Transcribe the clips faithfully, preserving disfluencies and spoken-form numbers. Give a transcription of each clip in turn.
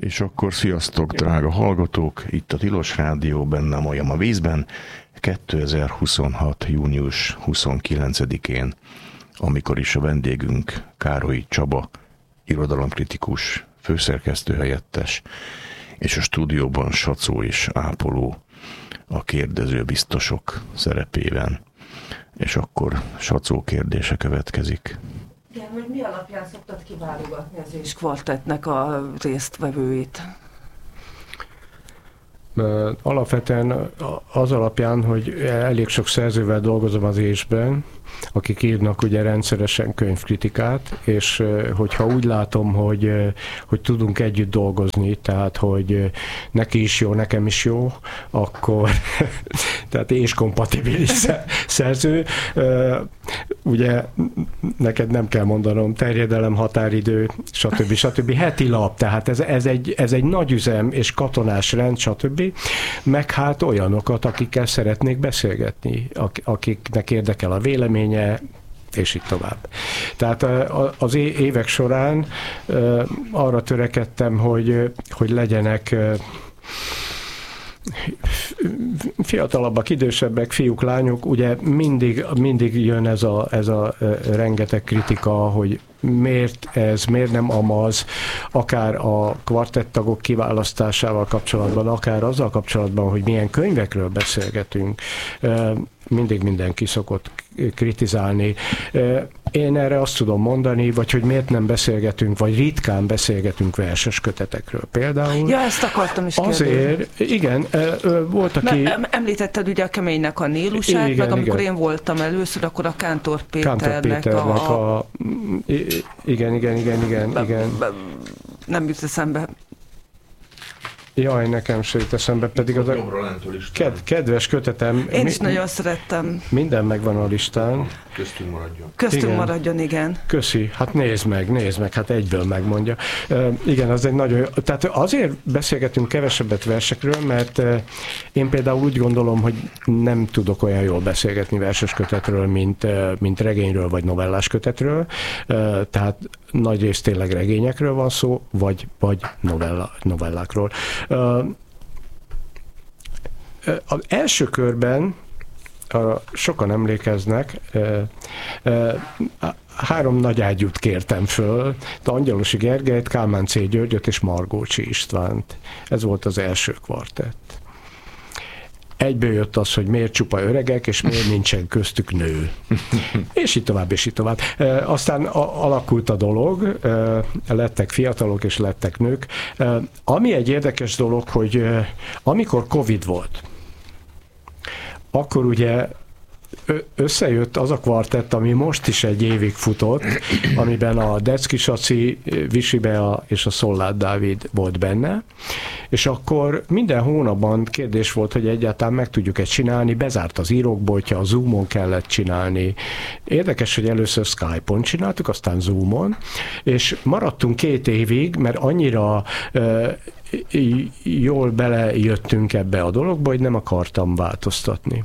És akkor sziasztok, drága hallgatók! Itt a Tilos Rádió, benne a Majom a vízben, kétezer-huszonhat. június huszonkilencedikén, amikor is a vendégünk Károlyi Csaba, irodalomkritikus, főszerkesztő helyettes, és a stúdióban Sacó és Ápoló a kérdező biztosok szerepében. És akkor Sacó kérdése következik. Igen, hogy mi alapján szoktad kiválogatni az És Kvartettnek a résztvevőit? Alapvetően az alapján, hogy elég sok szerzővel dolgozom az Ésben, akik írnak ugye rendszeresen könyvkritikát, és hogyha úgy látom, hogy, hogy tudunk együtt dolgozni, tehát hogy neki is jó, nekem is jó, akkor tehát és kompatibilis szerző. Ugye neked nem kell mondanom, terjedelem, határidő, stb. stb. Heti lap, tehát ez, ez, egy, ez egy nagy üzem és katonás rend, stb. Meg hát olyanokat, akikkel szeretnék beszélgetni, akiknek érdekel a véleménye, és így tovább. Tehát az évek során arra törekedtem, hogy, hogy legyenek fiatalabbak, idősebbek, fiúk, lányok, ugye mindig, mindig jön ez a, ez a rengeteg kritika, hogy miért ez, miért nem amaz, akár a kvartettagok kiválasztásával kapcsolatban, akár azzal kapcsolatban, hogy milyen könyvekről beszélgetünk. Mindig mindenki szokott kritizálni. Én erre azt tudom mondani, vagy hogy miért nem beszélgetünk, vagy ritkán beszélgetünk verses kötetekről például. Ja, ezt akartam is kérdezni. Azért, igen, volt, aki... Mert említetted ugye a Keménynek a Nílusát, igen, meg amikor igen. Én voltam először, akkor a Kántor Péternek, Kántor Péternek a... a... Igen, igen, igen, igen, be, igen. Be, nem jut eszembe. Jaj, nekem se jut eszembe, pedig az a ked, kedves kötetem. Én is mi, nagyon szerettem. Minden megvan a listán. Köztünk maradjon. Köztünk igen. maradjon, igen. Köszi, hát nézd meg, nézd meg, hát egyből megmondja. Uh, igen, az egy nagyon jó. Tehát azért beszélgetünk kevesebbet versekről, mert uh, én például úgy gondolom, hogy nem tudok olyan jól beszélgetni verses kötetről, mint, uh, mint regényről vagy novellás kötetről. Uh, tehát nagyrészt tényleg regényekről van szó, vagy, vagy novella, novellákról. Uh, az első körben arra sokan emlékeznek, három nagy ágyút kértem föl, Angyalosi Gergelyt, Kálmán C. Györgyöt és Margócsi Istvánt. Ez volt az első kvartett. Egyből jött az, hogy miért csupa öregek, és miért nincsen köztük nő. És így tovább, és így tovább. Aztán alakult a dolog, lettek fiatalok, és lettek nők. Ami egy érdekes dolog, hogy amikor Covid volt, akkor ugye összejött az a kvartett, ami most is egy évig futott, amiben a Decki Saci, Visi Bea és a Szolláth Dávid volt benne, és akkor minden hónapban kérdés volt, hogy egyáltalán meg tudjuk-e csinálni, bezárt az írókboltja, a Zoomon kellett csinálni. Érdekes, hogy először Skype-on csináltuk, aztán Zoomon, és maradtunk két évig, mert annyira uh, jól belejöttünk ebbe a dologba, hogy nem akartam változtatni.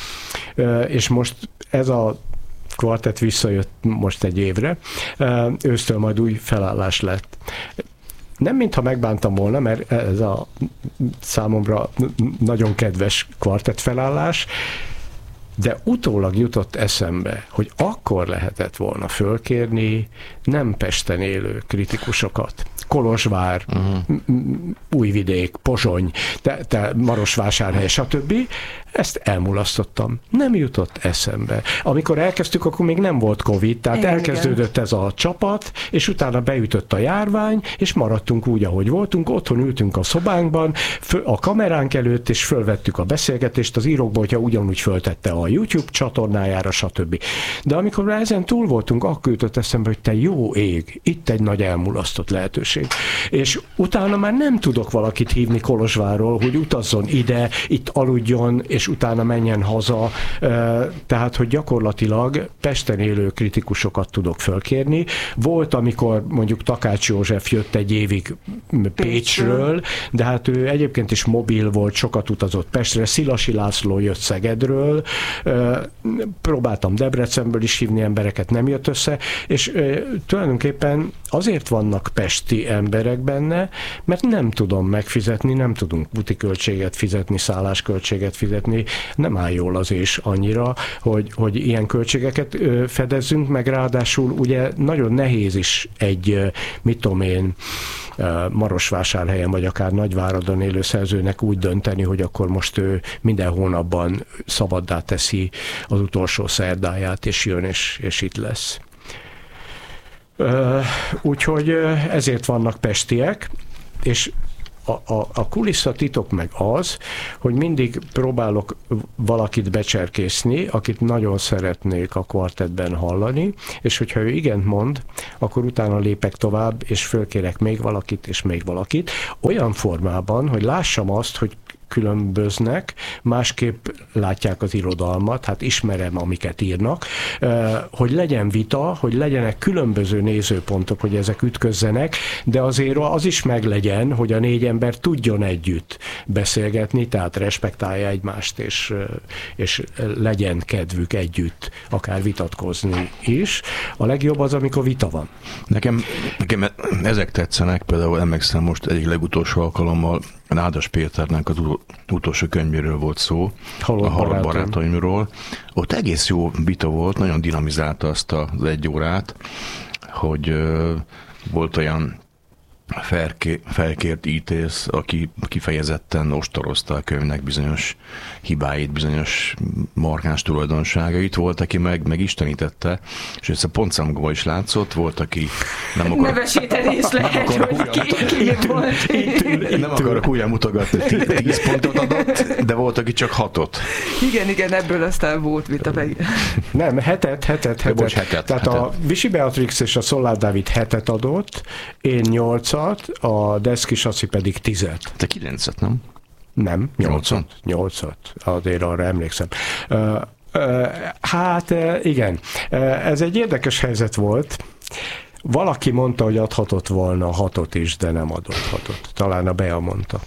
És most ez a kvartett visszajött most egy évre, ősztől majd új felállás lett. Nem mintha megbántam volna, mert ez a számomra nagyon kedves kvartett felállás, de utólag jutott eszembe, hogy akkor lehetett volna fölkérni nem Pesten élő kritikusokat. Kolozsvár, uh-huh. Újvidék, Pozsony, te, te Marosvásárhely, stb. Ezt elmulasztottam. Nem jutott eszembe. Amikor elkezdtük, akkor még nem volt Covid, tehát igen, elkezdődött igen. ez a csapat, és utána beütött a járvány, és maradtunk úgy, ahogy voltunk, otthon ültünk a szobánkban, a kameránk előtt, és fölvettük a beszélgetést, az írókboltja ugyanúgy föltette a YouTube csatornájára, stb. De amikor ezen túl voltunk, akkor jutott eszembe, hogy te jó ég, itt egy nagy elmulasztott lehetőség. És utána már nem tudok valakit hívni Kolozsvárról, hogy utazzon ide, itt aludjon, és utána menjen haza, tehát, hogy gyakorlatilag Pesten élő kritikusokat tudok fölkérni. Volt, amikor mondjuk Takács József jött egy évig Pécsről, de hát ő egyébként is mobil volt, sokat utazott Pestre, Szilasi László jött Szegedről, próbáltam Debrecenből is hívni embereket, nem jött össze, és tulajdonképpen azért vannak pesti emberek benne, mert nem tudom megfizetni, nem tudunk butiköltséget fizetni, szállásköltséget fizetni, nem áll jól az és annyira, hogy, hogy ilyen költségeket fedezzünk, meg ráadásul ugye nagyon nehéz is egy, mit tudom én, Marosvásárhelyen, vagy akár Nagyváradon élő szerzőnek úgy dönteni, hogy akkor most ő minden hónapban szabaddá teszi az utolsó szerdáját, és jön, és, és itt lesz. Úgyhogy ezért vannak pestiek, és A, a, a kulisszatitok meg az, hogy mindig próbálok valakit becserkészni, akit nagyon szeretnék a kvartettben hallani, és hogyha ő igent mond, akkor utána lépek tovább, és fölkérek még valakit, és még valakit. Olyan formában, hogy lássam azt, hogy különböznek, másképp látják az irodalmat, hát ismerem, amiket írnak, hogy legyen vita, hogy legyenek különböző nézőpontok, hogy ezek ütközzenek, de azért az is meglegyen, hogy a négy ember tudjon együtt beszélgetni, tehát respektálja egymást, és, és legyen kedvük együtt akár vitatkozni is. A legjobb az, amikor vita van. Nekem, nekem ezek tetszenek, például emlékszem most egyik legutolsó alkalommal Nádas Péternek az utolsó könyvéről volt szó, Halott a Halott barátom. barátaimról. Ott egész jó vita volt, nagyon dinamizálta azt az egy órát, hogy uh, volt olyan felké, felkért ítész, aki kifejezetten ostorozta a könyvnek bizonyos hibáit, bizonyos markáns tulajdonságait. Volt, aki meg, meg istenítette, és ez a pontszámokban is látszott, volt, aki nem akar... Nevesíteni is lehet, hogy ki, ki volt. Nem akarok újra mutogatni, tíz pontot adott, de volt, aki csak hatot. Igen, igen, ebből aztán volt vita meg. Nem, hetet, hetet, hetet. Bocs, hetet Tehát hetet. a Visi Beatrix és a Szollár Dávid hetet adott, én nyolcat, a Deszki Saci pedig tizet. Te kilencet, nem? Nem, nyolcat. Nyolcat? Nyolcat. Azért arra emlékszem. Uh, uh, hát uh, igen, uh, ez egy érdekes helyzet volt. Valaki mondta, hogy adhatott volna hatot is, de nem adott hatot. Talán a Bea mondta.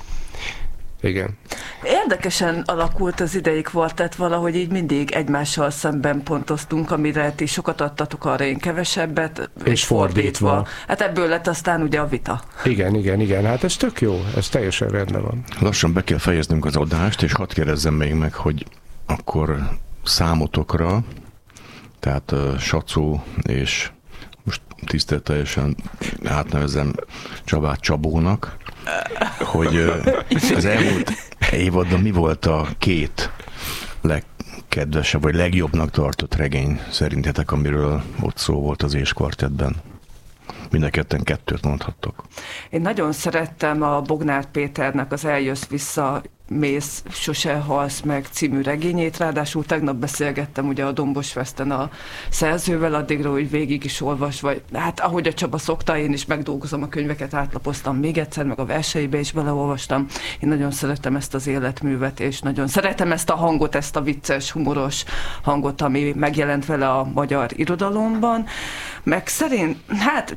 Igen. Érdekesen alakult az idei kvartett, valahogy így mindig egymással szemben pontoztunk, amire ti sokat adtatok, arra én kevesebbet, és, és fordítva. fordítva. Hát ebből lett aztán ugye a vita. Igen, igen, igen. Hát ez tök jó, ez teljesen rendben van. Lassan be kell fejeznünk az adást, és hadd kérdezzem még meg, hogy akkor számotokra, tehát uh, Sacó és most tiszteletesen átnevezem Csabát Csabónak, hogy uh, az elmúlt évadban mi volt a két legkedvesebb, vagy legjobbnak tartott regény szerintetek, amiről ott szó volt az És Kvartettben? Mind a ketten kettőt mondhattok. Én nagyon szerettem a Bognár Péternek az Eljössz vissza, mész, sose halsz meg című regényét, ráadásul tegnap beszélgettem ugye a Dombos Festen a szerzővel, addigra, hogy végig is olvasva, hát ahogy a Csaba szokta, én is megdolgozom a könyveket, átlapoztam még egyszer, meg a verseibe is beleolvastam. Én nagyon szeretem ezt az életművet, és nagyon szeretem ezt a hangot, ezt a vicces, humoros hangot, ami megjelent vele a magyar irodalomban. Meg szerint, hát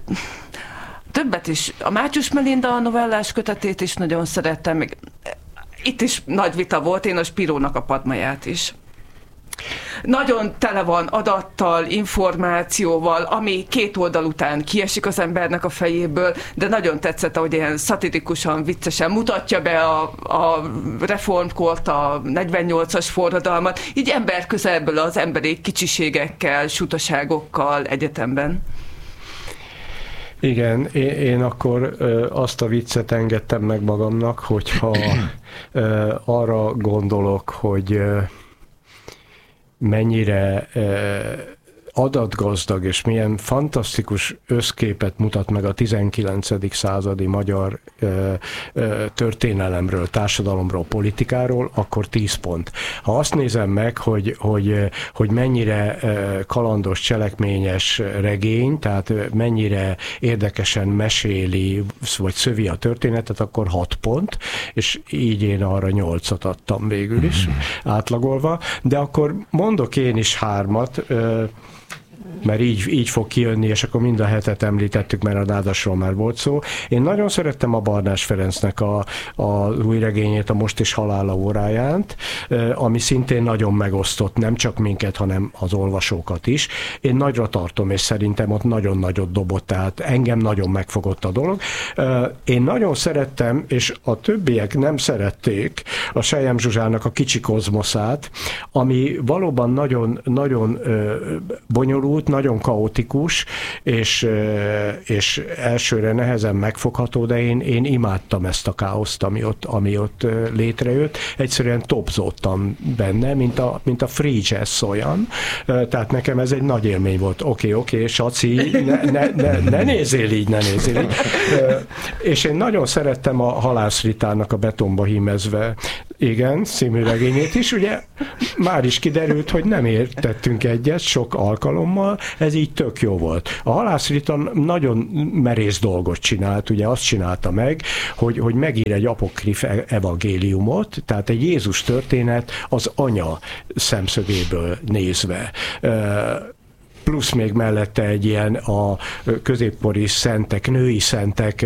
többet is, a Mátyus Melinda novellás kötetét is nagyon szerettem, még itt is nagy vita volt, én a Spirónak a Padmaját is. Nagyon tele van adattal, információval, ami két oldal után kiesik az embernek a fejéből, de nagyon tetszett, ahogy ilyen szatirikusan, viccesen mutatja be a, a reformkort, a negyvennyolcas forradalmat, így ember közelből az emberi kicsiségekkel, sutaságokkal egyetemben. Igen, én, én akkor ö, azt a viccet engedtem meg magamnak, hogyha ö, arra gondolok, hogy ö, mennyire ö, adatgazdag és milyen fantasztikus összképet mutat meg a tizenkilencedik századi magyar ö, ö, történelemről, társadalomról, politikáról, akkor tíz pont. Ha azt nézem meg, hogy, hogy, hogy mennyire ö, kalandos, cselekményes regény, tehát mennyire érdekesen meséli, vagy szövi a történetet, akkor hat pont, és így én arra nyolcat adtam végül is, átlagolva, de akkor mondok én is hármat. Ö, mert így, így fog kijönni, és akkor mind a hetet említettük, mert a Nádasról már volt szó. Én nagyon szerettem a Barnás Ferencnek a, a új regényét, a Most és halála óráját, ami szintén nagyon megosztott, nem csak minket, hanem az olvasókat is. Én nagyra tartom, és szerintem ott nagyon nagyot dobott, tehát engem nagyon megfogott a dolog. Én nagyon szerettem, és a többiek nem szerették a Selyem Zsuzsának a Kicsi kozmoszát, ami valóban nagyon, nagyon bonyolult, nagyon kaotikus, és, és elsőre nehezen megfogható, de én, én imádtam ezt a káoszt, ami ott, ami ott létrejött. Egyszerűen topzódtam benne, mint a, mint a free jazz olyan. Tehát nekem ez egy nagy élmény volt. Oké, okay, oké, okay, Saci, ne, ne, ne, ne nézzél így, ne nézzél így. És én nagyon szerettem a Halász Ritának a Betonba hímezve, igen, című regényét is. Ugye már is kiderült, hogy nem értettünk egyet sok alkalommal, ez így tök jó volt. A Halász Rita nagyon merész dolgot csinált, ugye azt csinálta meg, hogy, hogy megír egy apokrif evangéliumot, tehát egy Jézus történet az anya szemszögéből nézve. Plusz még mellette egy ilyen a középkori szentek, női szentek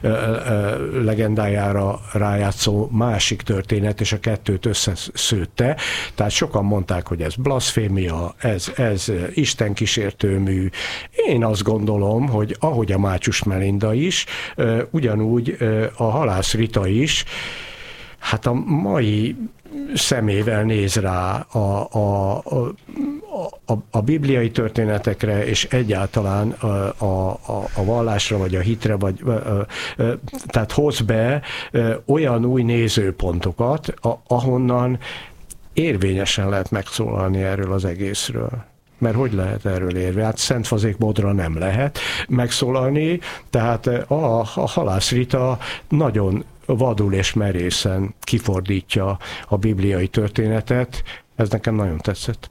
legendájára rájátszó másik történet, és a kettőt összeszőtte. Tehát sokan mondták, hogy ez blaszfémia, ez, ez istenkísértőmű. Én azt gondolom, hogy ahogy a Mátyus Melinda is, ugyanúgy a Halász Rita is, hát a mai szemével néz rá a, a, a, a, a bibliai történetekre, és egyáltalán a, a, a vallásra, vagy a hitre, vagy, a, a, a, tehát hoz be olyan új nézőpontokat, a, ahonnan érvényesen lehet megszólalni erről az egészről. Mert hogy lehet erről érni? Hát szentfazék módra nem lehet megszólalni, tehát a, a Halász Rita nagyon vadul és merészen kifordítja a bibliai történetet. Ez nekem nagyon tetszett.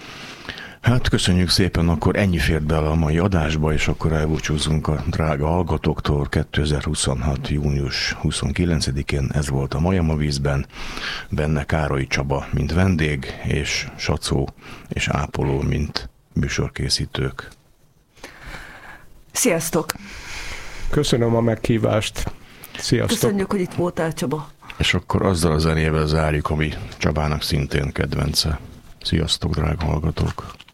Hát köszönjük szépen, akkor ennyi fért bele a mai adásba, és akkor elbúcsúzunk a drága hallgatóktól. kétezer-huszonhat. június huszonkilencedikén ez volt a Majom a vízben, benne Károly Csaba, mint vendég, és Sacó és Ápoló, mint műsorkészítők. Sziasztok! Köszönöm a meghívást! Sziasztok! Köszönjük, hogy itt voltál, Csaba! És akkor azzal a zenével zárjuk, ami Csabának szintén kedvence. Sziasztok, drága hallgatók!